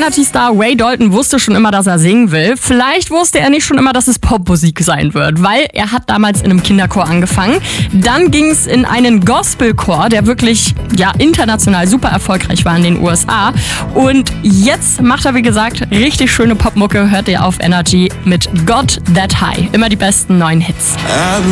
Energy-Star Ray Dalton wusste schon immer, dass er singen will. Vielleicht wusste er nicht schon immer, dass es Popmusik sein wird, weil er hat damals in einem Kinderchor angefangen. Dann ging es in einen Gospelchor, der wirklich international super erfolgreich war in den USA. Und jetzt macht er, wie gesagt, richtig schöne Popmucke. Hört ihr auf Energy mit God That High. Immer die besten neuen Hits.